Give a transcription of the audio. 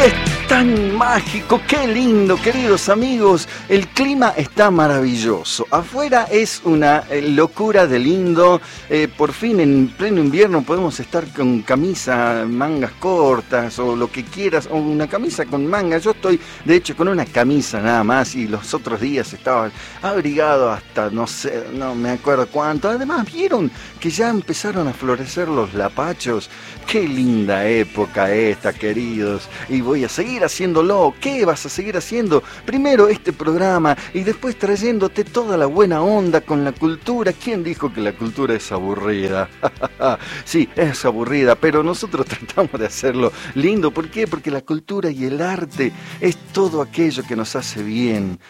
es tan mágico, qué lindo, queridos amigos. El clima está maravilloso. Afuera es una locura de lindo. Por fin en pleno invierno podemos estar con camisa, mangas cortas o lo que quieras, o una camisa con mangas. Yo estoy, de hecho, con una camisa nada más y los otros días estaba abrigado hasta no sé, no me acuerdo cuánto. Además, ¿vieron que ya empezaron a florecer los lapachos? Qué linda época esta, queridos. Y voy a seguir haciéndolo. ¿Qué vas a seguir haciendo? Primero este programa y después trayéndote toda la buena onda con la cultura. ¿Quién dijo que la cultura es aburrida? Sí, es aburrida, pero nosotros tratamos de hacerlo lindo. ¿Por qué? Porque la cultura y el arte es todo aquello que nos hace bien,